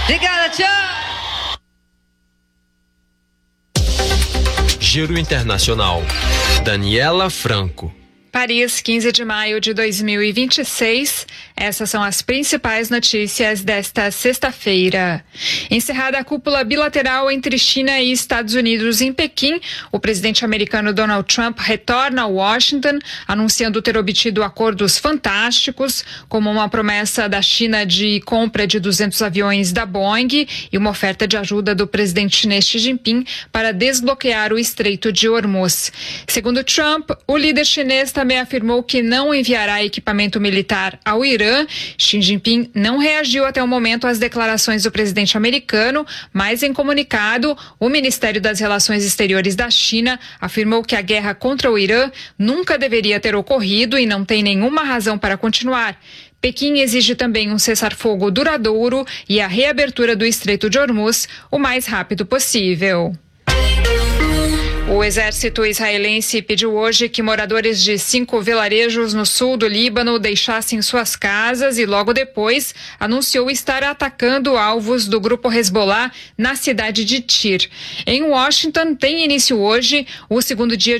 Obrigada, tchau! Giro Internacional. Daniela Franco. Paris, 15 de maio de 2026. Essas são as principais notícias desta sexta-feira. Encerrada a cúpula bilateral entre China e Estados Unidos em Pequim, o presidente americano Donald Trump retorna a Washington, anunciando ter obtido acordos fantásticos, como uma promessa da China de compra de 200 aviões da Boeing e uma oferta de ajuda do presidente chinês Xi Jinping para desbloquear o Estreito de Hormuz. Segundo Trump, o líder chinês também afirmou que não enviará equipamento militar ao Irã. Xi Jinping não reagiu até o momento às declarações do presidente americano, mas em comunicado, o Ministério das Relações Exteriores da China afirmou que a guerra contra o Irã nunca deveria ter ocorrido e não tem nenhuma razão para continuar. Pequim exige também um cessar-fogo duradouro e a reabertura do Estreito de Hormuz o mais rápido possível. O exército israelense pediu hoje que moradores de 5 vilarejos no sul do Líbano deixassem suas casas e logo depois anunciou estar atacando alvos do grupo Hezbollah na cidade de Tir. Em Washington, tem início hoje o segundo dia